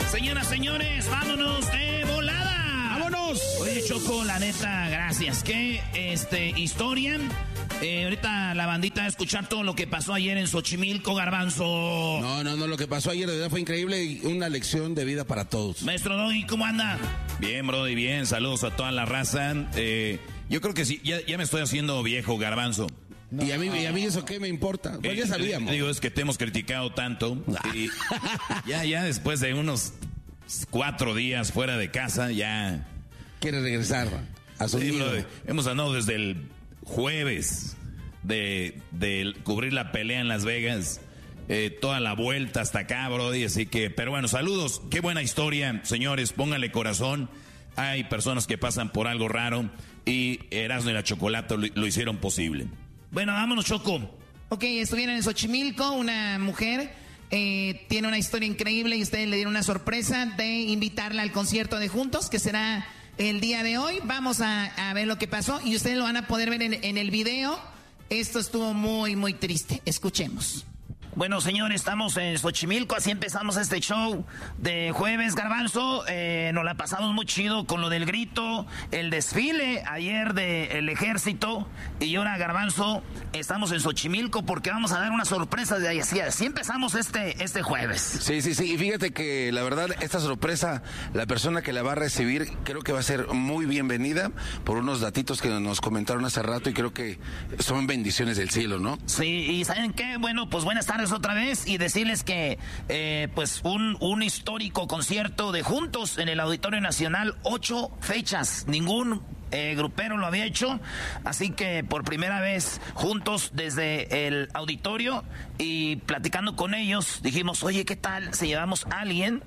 Señoras, señores, vámonos de volada. ¡Vámonos! Oye, Choco, la neta, gracias. ¿Qué historia? Ahorita la bandita va a escuchar todo lo que pasó ayer en Xochimilco, Garbanzo. No, lo que pasó ayer de verdad fue increíble y una lección de vida para todos. Maestro Doggy, ¿cómo anda? Bien, brody, bien. Saludos a toda la raza. Yo creo que sí, ya me estoy haciendo viejo, Garbanzo. No. ¿Y a mí eso qué me importa? Pues ya sabíamos. Digo, es que te hemos criticado tanto. Y ya después de unos 4 días fuera de casa, ya... Quiere regresar a su nido. Hemos andado desde el jueves de cubrir la pelea en Las Vegas, toda la vuelta hasta acá, brody, así que, pero bueno, saludos, qué buena historia, señores, pónganle corazón, hay personas que pasan por algo raro y Erasmo y la Chocolata lo hicieron posible. Bueno, vámonos, Choco. Ok, estuvieron en Xochimilco, una mujer tiene una historia increíble y ustedes le dieron una sorpresa de invitarla al concierto de Juntos, que será el día de hoy. Vamos a ver lo que pasó y ustedes lo van a poder ver en el video. Esto estuvo muy, muy triste. Escuchemos. Bueno, señores, estamos en Xochimilco, así empezamos este show de jueves, Garbanzo. Nos la pasamos muy chido con lo del grito, el desfile ayer del ejército. Y ahora, Garbanzo, estamos en Xochimilco porque vamos a dar una sorpresa de ahí. Así empezamos este jueves. Sí, y fíjate que la verdad, esta sorpresa, la persona que la va a recibir, creo que va a ser muy bienvenida por unos datitos que nos comentaron hace rato y creo que son bendiciones del cielo, ¿no? Sí, y ¿saben qué? Bueno, pues buenas tardes otra vez y decirles que pues un histórico concierto de Juntos en el Auditorio Nacional, 8 fechas, ningún grupero lo había hecho, así que por primera vez Juntos desde el auditorio y platicando con ellos dijimos, oye, ¿qué tal si llevamos a alguien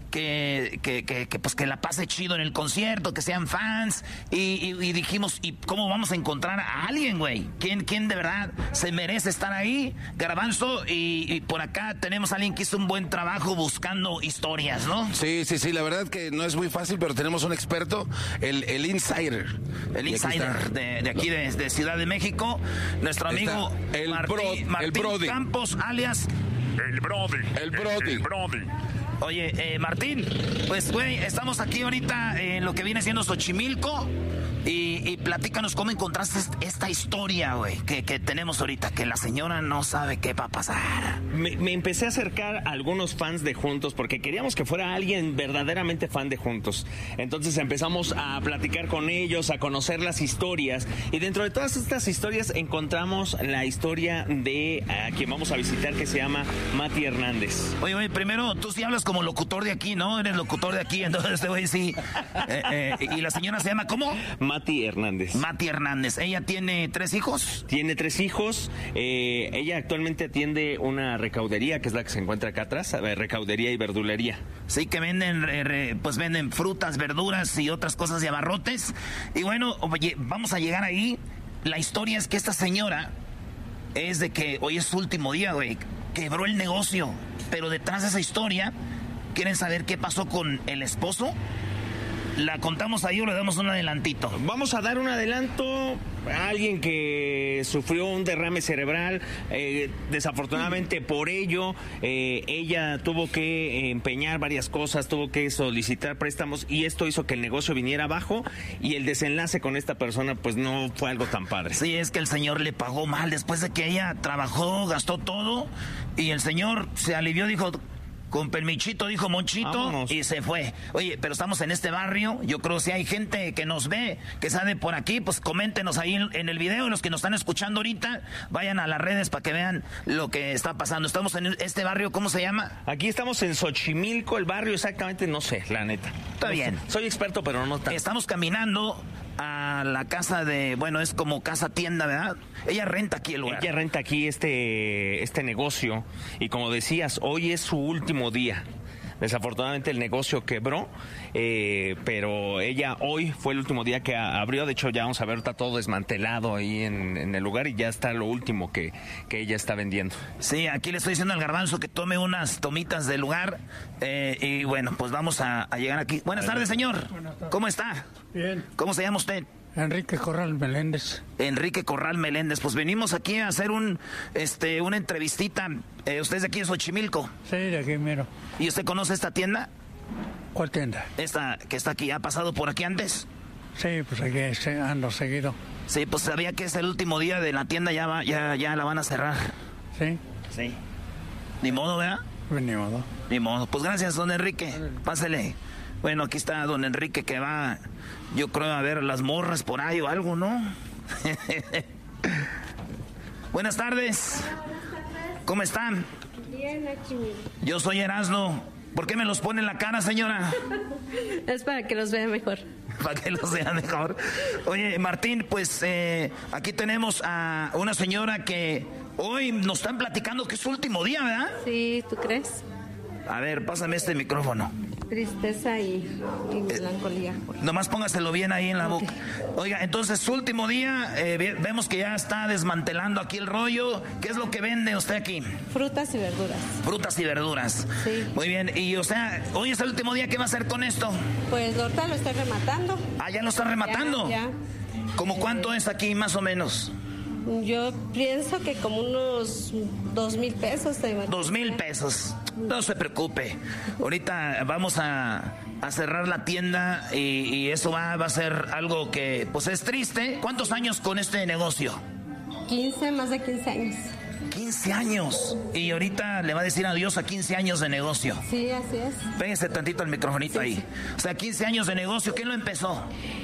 que pues que la pase chido en el concierto, que sean fans y dijimos, ¿y cómo vamos a encontrar a alguien, güey? ¿Quién de verdad se merece estar ahí? Garbanzo, y por acá tenemos a alguien que hizo un buen trabajo buscando historias, ¿no? Sí, la verdad que no es muy fácil, pero tenemos un experto, el Insider. El Insider de aquí de Ciudad de México, nuestro amigo Martín Brody Campos, alias El Brody. El Brody. Oye, Martín, pues, güey, estamos aquí ahorita en lo que viene siendo Xochimilco y platícanos cómo encontraste esta historia, güey, que tenemos ahorita, que la señora no sabe qué va a pasar. Me empecé a acercar a algunos fans de Juntos porque queríamos que fuera alguien verdaderamente fan de Juntos. Entonces empezamos a platicar con ellos, a conocer las historias y dentro de todas estas historias encontramos la historia de a quien vamos a visitar que se llama Mati Hernández. Oye, primero, tú sí hablas como locutor de aquí, ¿no? Eres locutor de aquí, entonces este güey sí. ¿Y la señora se llama cómo? Mati Hernández. Mati Hernández. ¿Ella tiene 3 hijos? Tiene 3 hijos. Ella actualmente atiende una recaudería, que es la que se encuentra acá atrás, recaudería y verdulería. Sí, que venden, pues venden frutas, verduras y otras cosas de abarrotes. Y bueno, oye, vamos a llegar ahí. La historia es que esta señora es de que hoy es su último día, güey. Quebró el negocio. Pero detrás de esa historia, ¿quieren saber qué pasó con el esposo? ¿La contamos ahí o le damos un adelantito? Vamos a dar un adelanto a alguien que sufrió un derrame cerebral. Desafortunadamente por ello, ella tuvo que empeñar varias cosas, tuvo que solicitar préstamos y esto hizo que el negocio viniera abajo y el desenlace con esta persona pues no fue algo tan padre. Sí, es que el señor le pagó mal después de que ella trabajó, gastó todo y el señor se alivió, dijo... Con permichito, dijo Monchito, vámonos. Y se fue. Oye, pero estamos en este barrio. Yo creo que si hay gente que nos ve, que sale por aquí, pues coméntenos ahí en el video. Los que nos están escuchando ahorita, vayan a las redes para que vean lo que está pasando. Estamos en este barrio, ¿cómo se llama? Aquí estamos en Xochimilco, el barrio exactamente, no sé, la neta. Está bien. Soy experto, pero no tanto. Estamos caminando a la casa de, bueno, es como casa tienda, ¿verdad? Ella renta aquí el lugar. Ella renta aquí este negocio y como decías, hoy es su último día. Desafortunadamente el negocio quebró, pero ella hoy fue el último día que abrió. De hecho ya vamos a ver, está todo desmantelado ahí en el lugar y ya está lo último que ella está vendiendo. Sí, aquí le estoy diciendo al Garbanzo que tome unas tomitas del lugar y bueno, pues vamos a llegar aquí. Buenas tardes, señor. Buenas tardes. ¿Cómo está? Bien. ¿Cómo se llama usted? Enrique Corral Meléndez. Enrique Corral Meléndez. Pues venimos aquí a hacer una entrevistita. ¿Usted es de aquí de Xochimilco? Sí, de aquí miro. ¿Y usted conoce esta tienda? ¿Cuál tienda? Esta que está aquí, ¿ha pasado por aquí antes? Sí, pues aquí ando seguido. Sí, pues sabía que es el último día de la tienda, ya la van a cerrar. ¿Sí? Sí. Ni modo, ¿verdad? Pues ni modo. Ni modo. Pues gracias, don Enrique. Pásele. Bueno, aquí está don Enrique que va, yo creo, a ver las morras por ahí o algo, ¿no? Buenas tardes. ¿Cómo están? Bien, aquí. Yo soy Erasmo. ¿Por qué me los pone en la cara, señora? Es para que los vea mejor. Para que los vea mejor. Oye, Martín, pues aquí tenemos a una señora que hoy nos están platicando que es su último día, ¿verdad? Sí, ¿tú crees? A ver, pásame este micrófono. Tristeza y melancolía. Nomás póngaselo bien ahí en la boca. Oiga, entonces su último día, vemos que ya está desmantelando aquí el rollo. ¿Qué es lo que vende usted aquí? Frutas y verduras. Frutas y verduras. Sí. Muy bien, y o sea, hoy es el último día, ¿qué va a hacer con esto? Pues ahorita lo estoy rematando. Ah, ¿ya lo está rematando? Ya. ¿Cómo cuánto es aquí, más o menos? Yo pienso que como unos 2,000 pesos. 2,000 pesos. No se preocupe. Ahorita vamos a cerrar la tienda y eso va a ser algo que pues es triste. ¿Cuántos años con este negocio? 15, más de 15 años. 15 años. Y ahorita le va a decir adiós a 15 años de negocio. Sí, así es. Pégese tantito el microfonito ahí. O sea, 15 años de negocio. ¿Quién lo empezó?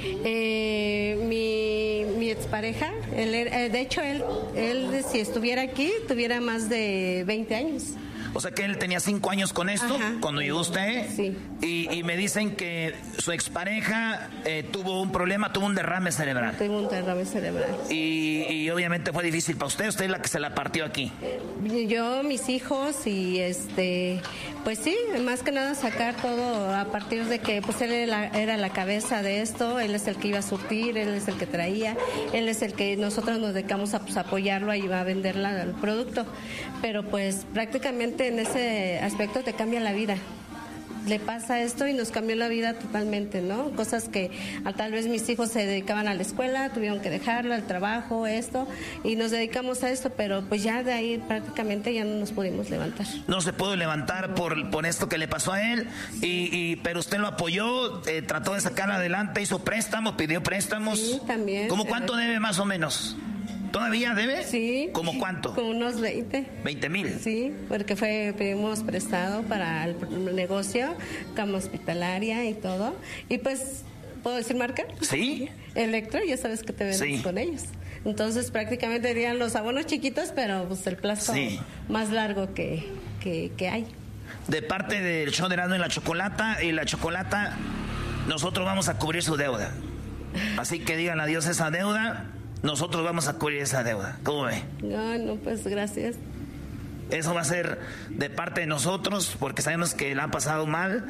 Mi expareja, de hecho él si estuviera aquí, tuviera más de 20 años. O sea que él tenía 5 años con esto, ajá, cuando llegó usted. Sí. Y me dicen que su expareja tuvo un problema, tuvo un derrame cerebral. Tuvo un derrame cerebral. Y obviamente fue difícil para usted es la que se la partió aquí. Yo, mis hijos y pues sí, más que nada sacar todo a partir de que pues él era la cabeza de esto, él es el que iba a surtir, él es el que traía, él es el que nosotros nos dedicamos a pues, apoyarlo y a vender el producto. Pero pues prácticamente en ese aspecto te cambia la vida. Le pasa esto y nos cambió la vida totalmente, ¿no? Cosas que tal vez mis hijos se dedicaban a la escuela, tuvieron que dejarlo, al trabajo, esto, y nos dedicamos a esto, pero pues ya de ahí prácticamente ya no nos pudimos levantar. No se pudo levantar por esto que le pasó a él, pero usted lo apoyó, trató de sacarlo adelante, hizo préstamos, pidió préstamos. Sí, también. ¿Cómo cuánto debe más o menos? ¿Todavía debe? Sí. ¿Cómo cuánto? Como unos 20. 20,000. Sí, porque pedimos prestado para el negocio, cama hospitalaria y todo. Y pues, ¿puedo decir marca? Sí. Electro, ya sabes que te vendes sí. con ellos. Entonces prácticamente serían los abonos chiquitos, pero pues el plazo sí. más largo que hay. De parte del show de Erasmo y la Chocolata, nosotros vamos a cubrir su deuda. Así que digan adiós a esa deuda. Nosotros vamos a cubrir esa deuda. ¿Cómo ve? No, pues gracias. Eso va a ser de parte de nosotros, porque sabemos que la ha pasado mal.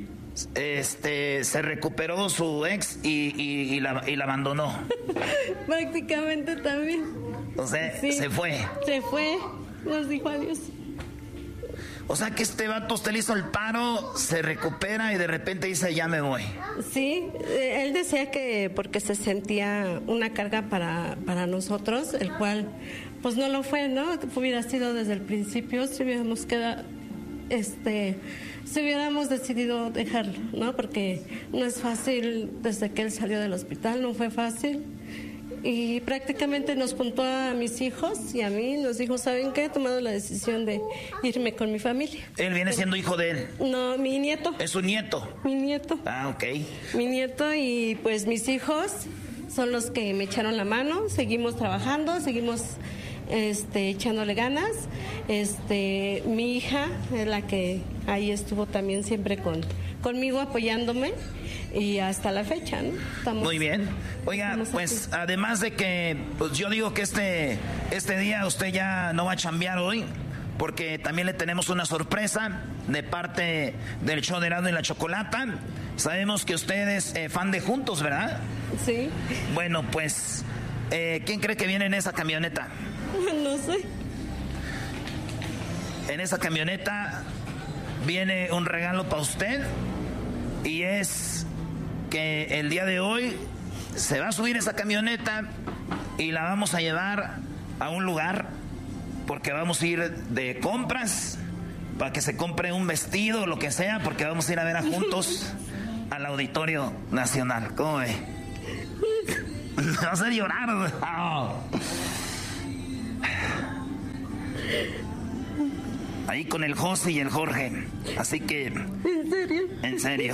Se recuperó su ex y la abandonó. Prácticamente también. O sea, sí. Se fue. Se fue, nos dijo adiós. O sea que este vato, usted le hizo el paro, se recupera y de repente dice, ya me voy. Sí, él decía que porque se sentía una carga para nosotros, el cual pues no lo fue, ¿no? Hubiera sido desde el principio, si hubiéramos quedado, si hubiéramos decidido dejarlo, ¿no? Porque no es fácil, desde que él salió del hospital no fue fácil. Y prácticamente nos juntó a mis hijos y a mí, nos dijo, ¿saben qué? He tomado la decisión de irme con mi familia. ¿Él viene siendo hijo de él? No, mi nieto. ¿Es su nieto? Mi nieto. Ah, ok. Mi nieto y pues mis hijos son los que me echaron la mano, seguimos trabajando, seguimos echándole ganas. Mi hija es la que ahí estuvo también siempre conmigo apoyándome. Y hasta la fecha, ¿no? Muy bien. Oiga, pues aquí. Además de que, pues yo digo que este día usted ya no va a chambear hoy, porque también le tenemos una sorpresa de parte del show de Erasmo y la Chocolata. Sabemos que usted es fan de Juntos, ¿verdad? Sí. Bueno, pues, ¿quién cree que viene en esa camioneta? No sé. En esa camioneta viene un regalo para usted y es que el día de hoy se va a subir esa camioneta y la vamos a llevar a un lugar porque vamos a ir de compras para que se compre un vestido o lo que sea, porque vamos a ir a ver a Juntos al Auditorio Nacional. ¿Cómo ve? Me va a hacer llorar. Oh. Ahí con el José y el Jorge. Así que... ¿En serio? En serio.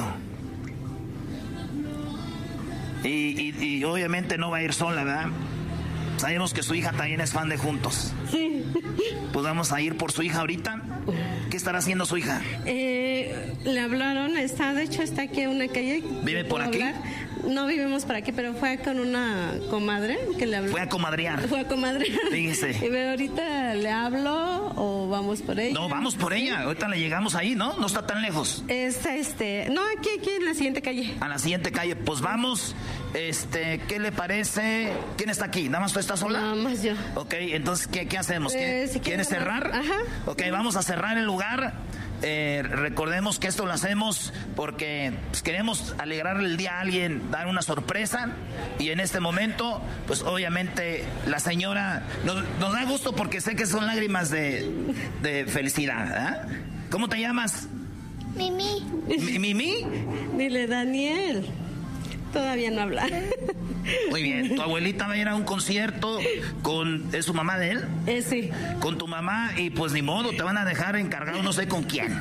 Y obviamente no va a ir sola, ¿verdad? Sabemos que su hija también es fan de Juntos. Sí. Pues vamos a ir por su hija ahorita. ¿Qué estará haciendo su hija? Le hablaron, de hecho está aquí en una calle. ¿Vive por aquí? No vivimos por aquí, pero fue con una comadre que le habló. Fue a comadrear. Fíjese. Y ahorita le hablo o vamos por ella. No, vamos por ella. Ahorita le llegamos ahí, ¿no? No está tan lejos. No, aquí en la siguiente calle. A la siguiente calle. Pues vamos. ¿Qué le parece? ¿Quién está aquí? ¿Nada más tú estás sola? Nada más yo. Ok, entonces, ¿qué hacemos? Si ¿Quieres cerrar? Ajá. Ok, vamos a cerrar el lugar. Recordemos que esto lo hacemos porque pues, queremos alegrarle el día a alguien, dar una sorpresa, y en este momento pues obviamente la señora nos da gusto porque sé que son lágrimas de felicidad, ¿eh? ¿Cómo te llamas? Mimi. ¿Mimi? Dile Daniel. Todavía no habla. Muy bien, tu abuelita va a ir a un concierto ¿es su mamá de él? Sí. Con tu mamá, y pues ni modo, te van a dejar encargado no sé con quién.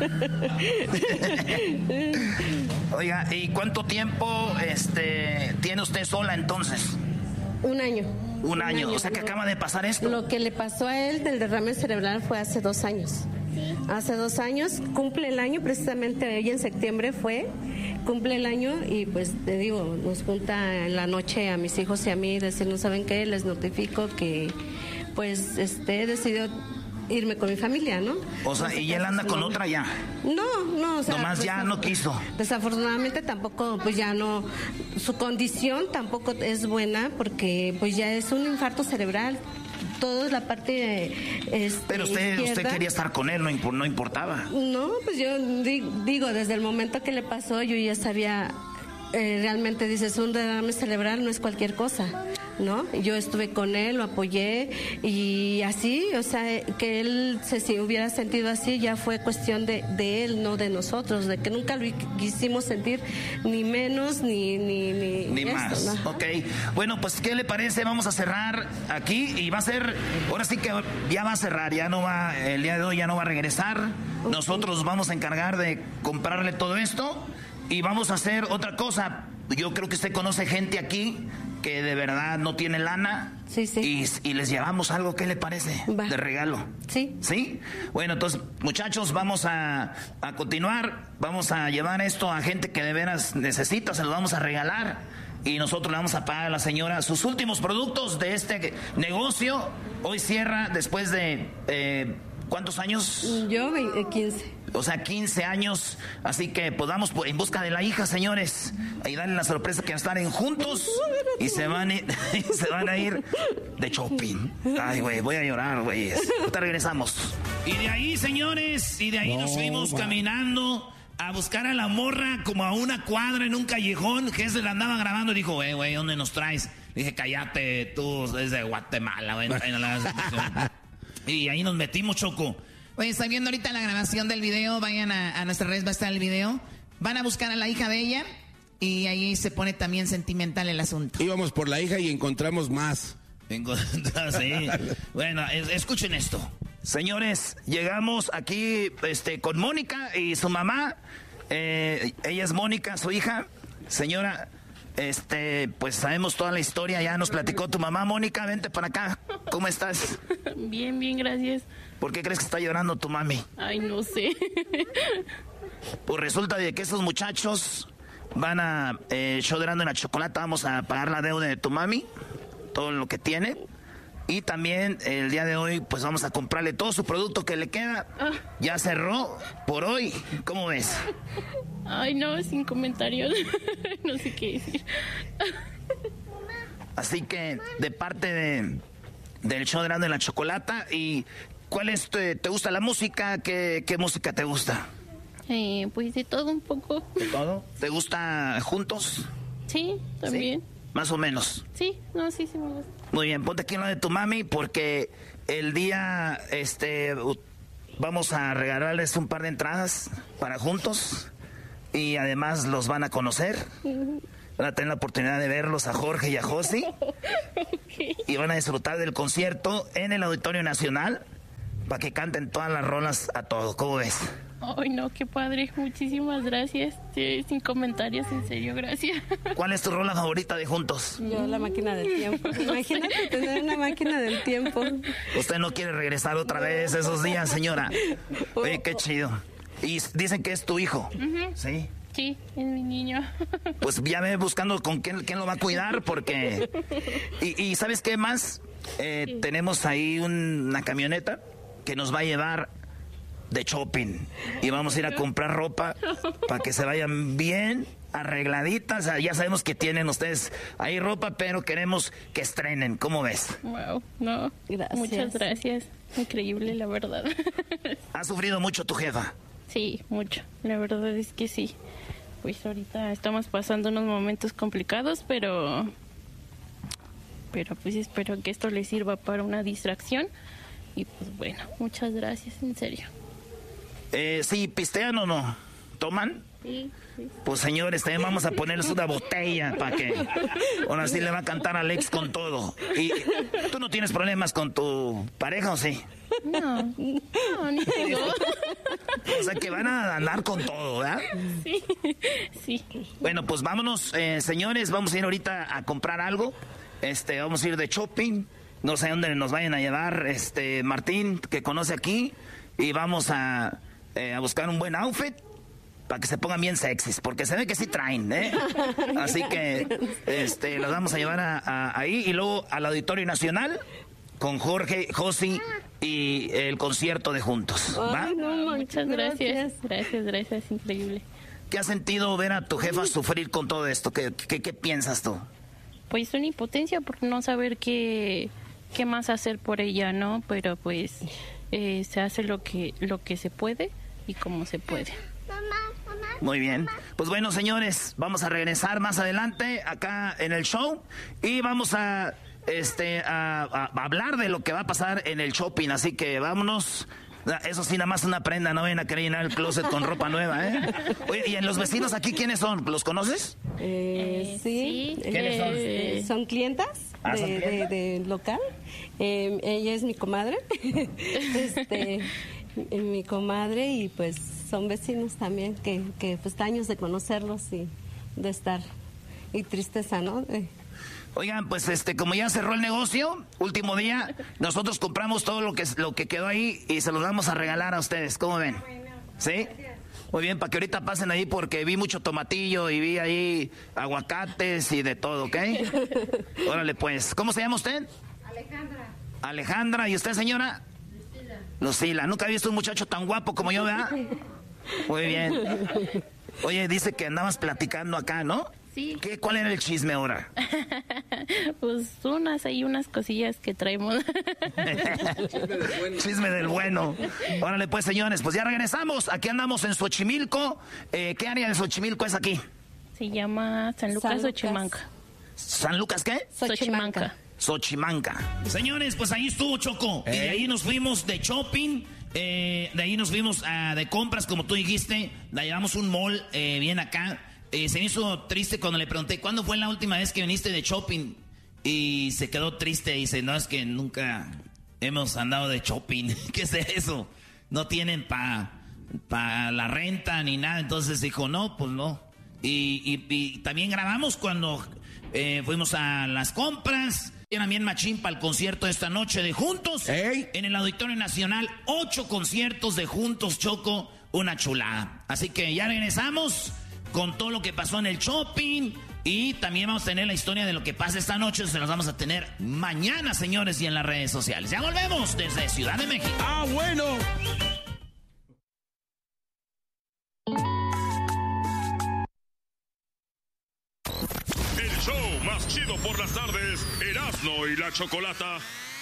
Oiga, ¿y cuánto tiempo tiene usted sola entonces? Un año. Un año, o sea que acaba de pasar esto. Lo que le pasó a él del derrame cerebral fue hace 2 años. Hace 2 años, cumple el año, precisamente hoy en septiembre cumple el año, y pues te digo, nos junta en la noche a mis hijos y a mí, decirnos, ¿saben qué? Les notifico que pues he decidido irme con mi familia, ¿no? O sea, ¿y él anda con otra ya? No, o sea, nomás pues, ya no quiso. Desafortunadamente tampoco, pues ya no, su condición tampoco es buena, porque pues ya es un infarto cerebral. Todo es la parte pero usted quería estar con él, no importaba. No, pues yo digo, desde el momento que le pasó, yo ya sabía, realmente dices, un derrame cerebral no es cualquier cosa, ¿no? Yo estuve con él, lo apoyé, y así, o sea, que él se hubiera sentido así ya fue cuestión de él, no de nosotros, de que nunca lo quisimos sentir ni menos ni más. Esto, ¿no? Ok, bueno, pues ¿qué le parece? Vamos a cerrar aquí, y va a ser, ahora sí que ya va a cerrar, el día de hoy ya no va a regresar. Okay. Nosotros vamos a encargar de comprarle todo esto, y vamos a hacer otra cosa. Yo creo que usted conoce gente aquí que de verdad no tiene lana. Sí. Y les llevamos algo, ¿qué le parece? Va. De regalo. Sí. ¿Sí? Bueno, entonces, muchachos, vamos a continuar. Vamos a llevar esto a gente que de veras necesita, se lo vamos a regalar. Y nosotros le vamos a pagar a la señora sus últimos productos de este negocio. Hoy cierra después de... ¿cuántos años? Yo, 15. O sea, 15 años. Así que pues vamos en busca de la hija, señores. Y darle la sorpresa que estar en Juntos. Y se van a ir de shopping. Ay, güey, voy a llorar, güey. Ahorita regresamos. Y de ahí, señores, nos fuimos caminando a buscar a la morra como a una cuadra en un callejón. Que se la andaba grabando y dijo, güey, ¿dónde nos traes? Le dije, cállate, tú eres de Guatemala, güey. Y ahí nos metimos, Choco. Oye, estoy viendo ahorita la grabación del video. Vayan a nuestras redes, va a estar el video. Van a buscar a la hija de ella, y ahí se pone también sentimental el asunto. Íbamos por la hija y encontramos más. Sí. Bueno, escuchen esto. Señores, llegamos aquí con Mónica y su mamá. Ella es Mónica, su hija. Señora, pues sabemos toda la historia, ya nos platicó tu mamá. Mónica, vente para acá. ¿Cómo estás? Bien, gracias. ¿Por qué crees que está llorando tu mami? Ay, no sé. Pues resulta de que esos muchachos van a show de Erasmo y la Chocolata. Vamos a pagar la deuda de tu mami, todo lo que tiene. Y también el día de hoy pues vamos a comprarle todo su producto que le queda. Ya cerró por hoy. ¿Cómo ves? Ay, no, sin comentarios. No sé qué decir. Así que de parte del show de Erasmo y la Chocolata. ¿Y cuál es te gusta la música? ¿Qué música te gusta? Pues de todo un poco. ¿De todo? ¿Te gusta Juntos? Sí, también. ¿Sí? Más o menos. Sí, no, sí me gusta. Muy bien, ponte aquí en lo de tu mami, porque el día, vamos a regalarles un par de entradas para juntos. Y además los van a conocer. Van a tener la oportunidad de verlos a Jorge y a Josi. Okay. Y van a disfrutar del concierto en el Auditorio Nacional para que canten todas las rolas a todo. ¿Cómo ves? Ay, no, qué padre. Muchísimas gracias. Sí, sin comentarios, en serio, gracias. ¿Cuál es tu rola favorita de Juntos? Yo, La Máquina del Tiempo. Imagínate tener una máquina del tiempo. ¿Usted no quiere regresar otra vez esos días, señora? Oye, qué chido. Y dicen que es tu hijo. ¿Sí? Sí, es mi niño. Pues ya ve buscando con quién lo va a cuidar, porque... Y ¿sabes qué más? Tenemos ahí una camioneta que nos va a llevar de shopping. Y vamos a ir a comprar ropa para que se vayan bien arregladitas. Ya sabemos que tienen ustedes ahí ropa, pero queremos que estrenen. ¿Cómo ves? Wow, no. Gracias. Muchas gracias. Increíble, la verdad. ¿Ha sufrido mucho tu jefa? Sí, mucho. La verdad es que sí. Pues ahorita estamos pasando unos momentos complicados, pero pues espero que esto les sirva para una distracción. Y pues bueno, muchas gracias, en serio. Sí, ¿pistean o no? ¿Toman? Sí. Pues señores, también vamos a ponerles una botella para que ahora sí le va a cantar a Alex con todo. ¿Y tú no tienes problemas con tu pareja o sí? No, ni tengo. O sea que van a andar con todo, ¿verdad? Sí. Bueno, pues vámonos, señores, vamos a ir ahorita a comprar algo. Vamos a ir de shopping. No sé dónde nos vayan a llevar, Martín, que conoce aquí. Y vamos a buscar un buen outfit para que se pongan bien sexys, porque se ve que sí traen, ¿eh? Así que los vamos a llevar ahí y luego al Auditorio Nacional con Jorge, Josi y el concierto de Juntos. ¿Va? Ay, no, Muchas gracias. Gracias, increíble. ¿Qué has sentido ver a tu jefa sufrir con todo esto? ¿Qué piensas tú? Pues una impotencia por no saber qué más hacer por ella, ¿no? Pero pues se hace lo que se puede y como se puede. Muy bien. Pues bueno, señores, vamos a regresar más adelante acá en el show y vamos a hablar de lo que va a pasar en el shopping. Así que vámonos. Eso sí, nada más una prenda, no vayan a querer llenar el closet con ropa nueva, ¿eh? Oye, ¿y en los vecinos aquí quiénes son? ¿Los conoces? Sí. ¿Quiénes son clientas de local. Ella es mi comadre. Mi comadre, y pues son vecinos también que pues años de conocerlos y de estar, y tristeza, ¿no? Oigan, pues como ya cerró el negocio, último día, nosotros compramos todo lo que quedó ahí y se los vamos a regalar a ustedes. ¿Cómo ven? ¿Sí? Muy bien, para que ahorita pasen ahí porque vi mucho tomatillo y vi ahí aguacates y de todo, ¿ok? Órale, pues. ¿Cómo se llama usted? Alejandra. ¿Y usted, señora? Lucila. Nunca he visto un muchacho tan guapo como yo, ¿verdad? Muy bien. Oye, dice que andabas platicando acá, ¿no? Sí. ¿Cuál era el chisme ahora? Pues unas cosillas que traemos. Chisme del bueno. Órale pues, señores, pues ya regresamos. Aquí andamos en Xochimilco. ¿Qué área de Xochimilco es aquí? Se llama San Lucas Xochimanca. ¿San Lucas qué? Xochimanca. Señores, pues ahí estuvo Choco. Y de ahí nos fuimos de shopping. De ahí nos fuimos de compras, como tú dijiste. La llevamos un mall bien acá. Se me hizo triste cuando le pregunté, ¿cuándo fue la última vez que viniste de shopping? Y se quedó triste y dice, no, es que nunca hemos andado de shopping. ¿Qué es eso? No tienen pa la renta ni nada. Entonces dijo, no, pues no. Y también grabamos cuando fuimos a las compras. Era bien machín para el concierto de esta noche de Juntos. En el Auditorio Nacional, 8 conciertos de Juntos, Choco, una chulada. Así que ya regresamos con todo lo que pasó en el shopping. Y también vamos a tener la historia de lo que pasa esta noche. Se las vamos a tener mañana, señores, y en las redes sociales. Ya volvemos desde Ciudad de México. ¡Ah, bueno! El show más chido por las tardes, Erasmo y la Chocolata.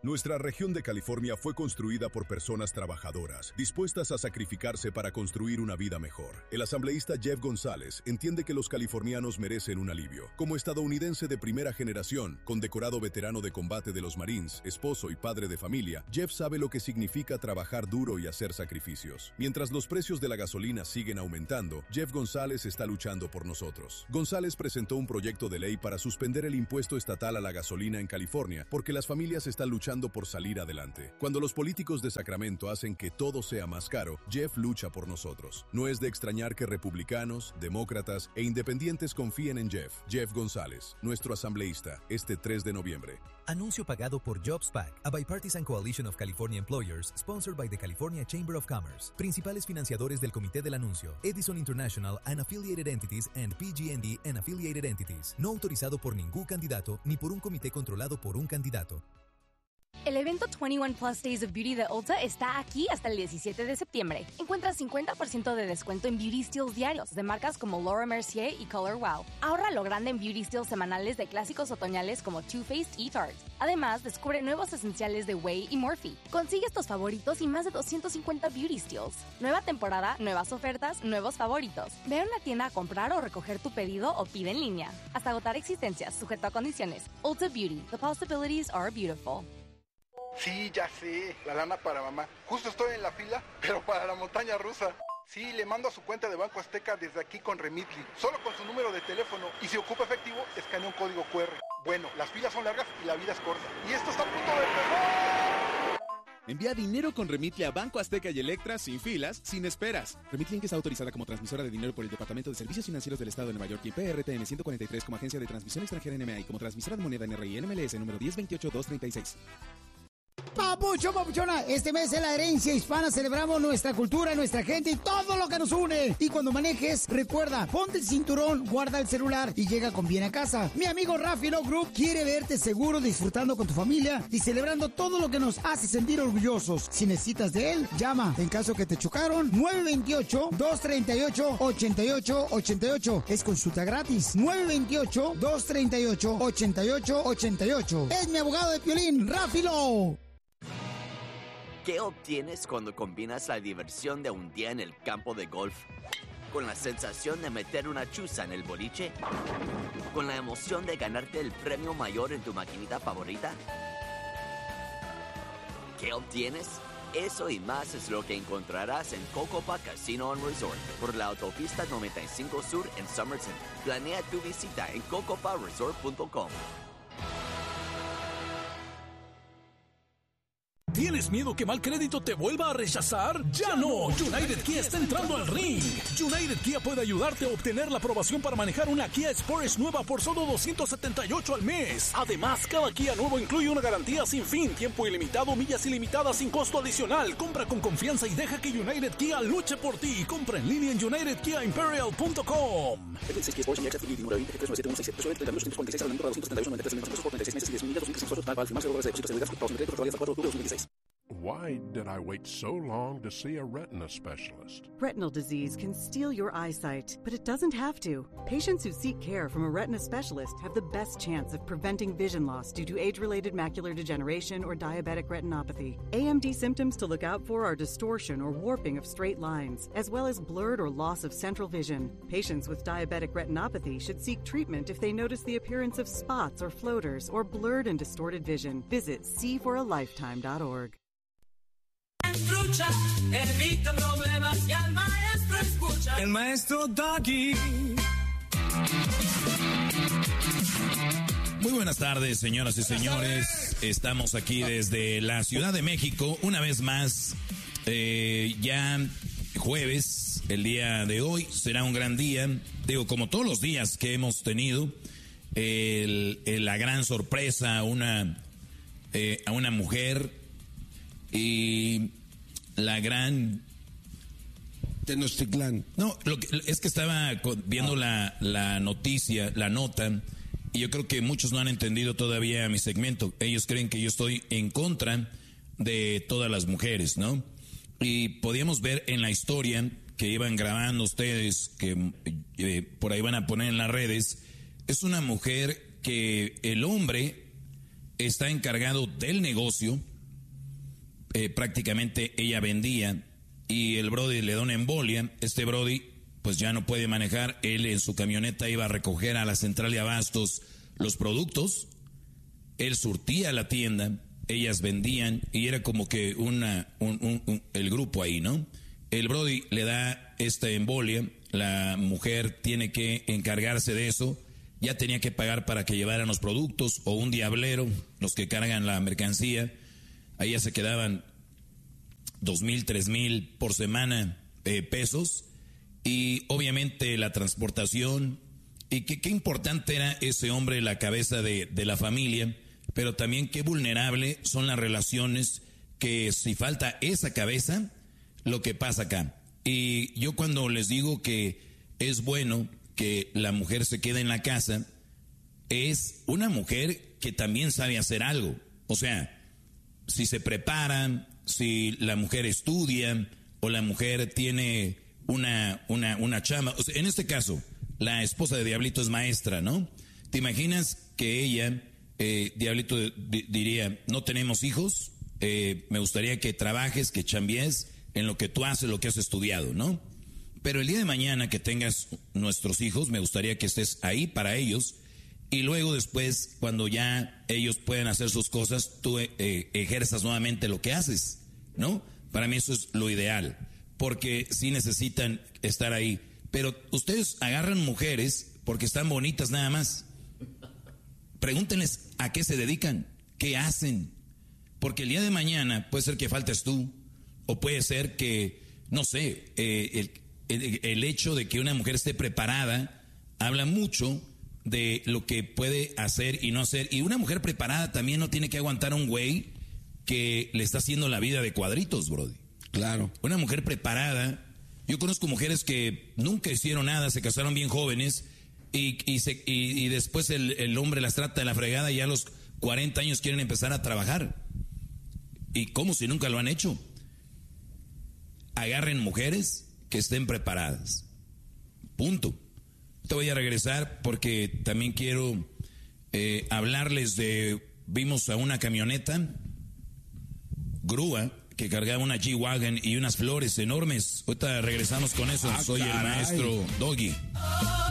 Nuestra región de California fue construida por personas trabajadoras, dispuestas a sacrificarse para construir una vida mejor. El asambleísta Jeff González entiende que los californianos merecen un alivio. Como estadounidense de primera generación, condecorado veterano de combate de los Marines, esposo y padre de familia, Jeff sabe lo que significa trabajar duro y hacer sacrificios. Mientras los precios de la gasolina siguen aumentando, Jeff González está luchando por nosotros. González presentó un proyecto de ley para suspender el impuesto estatal a la gasolina en California, porque las familias están luchando por salir adelante. Cuando los políticos de Sacramento hacen que todo sea más caro, Jeff lucha por nosotros. No es de extrañar que republicanos, demócratas e independientes confíen en Jeff. Jeff González, nuestro asambleísta, este 3 de noviembre. Anuncio pagado por JobsPac, a bipartisan coalition of California employers, sponsored by the California Chamber of Commerce. Principales financiadores del comité del anuncio: Edison International and Affiliated Entities and PG&E and Affiliated Entities. No autorizado por ningún candidato ni por un comité controlado por un candidato. El evento 21 Plus Days of Beauty de Ulta está aquí hasta el 17 de septiembre. Encuentra 50% de descuento en Beauty Steals diarios de marcas como Laura Mercier y Color Wow. Ahorra lo grande en Beauty Steals semanales de clásicos otoñales como Too Faced y Tarte. Además, descubre nuevos esenciales de Way y Morphe. Consigue estos favoritos y más de 250 Beauty Steals. Nueva temporada, nuevas ofertas, nuevos favoritos. Ve a una tienda a comprar o recoger tu pedido o pide en línea. Hasta agotar existencias, sujeto a condiciones. Ulta Beauty. The possibilities are beautiful. Sí, ya sé, la lana para mamá. Justo estoy en la fila, pero para la montaña rusa. Sí, le mando a su cuenta de Banco Azteca desde aquí con Remitly, solo con su número de teléfono. Y si ocupa efectivo, escanea un código QR. Bueno, las filas son largas y la vida es corta. Y esto está a punto de empezar. Envía dinero con Remitly a Banco Azteca y Electra sin filas, sin esperas. Remitly Inc. está autorizada como transmisora de dinero por el Departamento de Servicios Financieros del Estado de Nueva York y PRTN 143 como agencia de transmisión extranjera NMA y como transmisora de moneda NRI NMLS número 1028236. Papucho, papuchona, este mes en la herencia hispana celebramos nuestra cultura, nuestra gente y todo lo que nos une. Y cuando manejes, recuerda, ponte el cinturón, guarda el celular y llega con bien a casa. Mi amigo Rafi Love Group quiere verte seguro, disfrutando con tu familia y celebrando todo lo que nos hace sentir orgullosos. Si necesitas de él, llama. En caso que te chocaron, 928-238-8888. Es consulta gratis. 928-238-8888. Es mi abogado de Piolín, Rafi Love. ¿Qué obtienes cuando combinas la diversión de un día en el campo de golf con la sensación de meter una chuza en el boliche? ¿Con la emoción de ganarte el premio mayor en tu maquinita favorita? ¿Qué obtienes? Eso y más es lo que encontrarás en Cocopa Casino and Resort por la autopista 95 Sur en Somerton. Planea tu visita en cocoparesort.com. ¿Tienes miedo que mal crédito te vuelva a rechazar? ¡Ya no! United Kia está entrando al ring. United Kia puede ayudarte a obtener la aprobación para manejar una Kia Sportage nueva por solo $278 al mes. Además, cada Kia nuevo incluye una garantía sin fin, tiempo ilimitado, millas ilimitadas sin costo adicional. Compra con confianza y deja que United Kia luche por ti. Compra en línea en UnitedKiaImperial.com. Why did I wait so long to see a retina specialist? Retinal disease can steal your eyesight, but it doesn't have to. Patients who seek care from a retina specialist have the best chance of preventing vision loss due to age-related macular degeneration or diabetic retinopathy. AMD symptoms to look out for are distortion or warping of straight lines, as well as blurred or loss of central vision. Patients with diabetic retinopathy should seek treatment if they notice the appearance of spots or floaters or blurred and distorted vision. Visit seeforalifetime.org. Escucha, evita problemas y al maestro escucha. El maestro Doggy. Muy buenas tardes, señoras y señores. Estamos aquí desde la Ciudad de México, una vez más. Ya jueves, el día de hoy, será un gran día. Digo, como todos los días que hemos tenido, la gran sorpresa a una mujer y la gran Tenochtitlán. No, es que estaba viendo la noticia, la nota, y yo creo que muchos no han entendido todavía mi segmento. Ellos creen que yo estoy en contra de todas las mujeres, ¿no? Y podíamos ver en la historia que iban grabando ustedes, que por ahí van a poner en las redes, es una mujer que el hombre está encargado del negocio, prácticamente ella vendía y el brody le da una embolia. Este brody pues ya no puede manejar, él en su camioneta iba a recoger a la central de abastos los productos, él surtía la tienda, ellas vendían y era como que el grupo ahí, ¿no? El brody le da esta embolia, la mujer tiene que encargarse de eso, ya tenía que pagar para que llevaran los productos o un diablero, los que cargan la mercancía, ahí ya se quedaban 2,000, 3,000 por semana pesos y obviamente la transportación y qué importante era ese hombre, la cabeza de la familia, pero también qué vulnerable son las relaciones que si falta esa cabeza, lo que pasa acá. Y yo cuando les digo que es bueno que la mujer se quede en la casa, es una mujer que también sabe hacer algo. O sea, si se prepara, si la mujer estudia o la mujer tiene una chamba. O sea, en este caso, la esposa de Diablito es maestra, ¿no? ¿Te imaginas que ella, Diablito diría, no tenemos hijos, me gustaría que trabajes, que chambies en lo que tú haces, lo que has estudiado, ¿no? Pero el día de mañana que tengas nuestros hijos, me gustaría que estés ahí para ellos y luego después, cuando ya ellos pueden hacer sus cosas, tú ejerzas nuevamente lo que haces, ¿no? Para mí eso es lo ideal, porque sí necesitan estar ahí. Pero ustedes agarran mujeres porque están bonitas nada más. Pregúntenles a qué se dedican, qué hacen, porque el día de mañana puede ser que faltes tú, o puede ser que, no sé, el hecho de que una mujer esté preparada habla mucho de lo que puede hacer y no hacer. Y una mujer preparada también no tiene que aguantar a un güey que le está haciendo la vida de cuadritos, brody. Claro. Una mujer preparada, yo conozco mujeres que nunca hicieron nada, se casaron bien jóvenes y después el hombre las trata de la fregada y a los 40 años quieren empezar a trabajar. Y como si nunca lo han hecho. Agarren mujeres que estén preparadas. Punto. Te voy a regresar porque también quiero hablarles de... Vimos a una camioneta, grúa, que cargaba una G-Wagon y unas flores enormes. Ahorita regresamos con eso. Soy el maestro Doggy.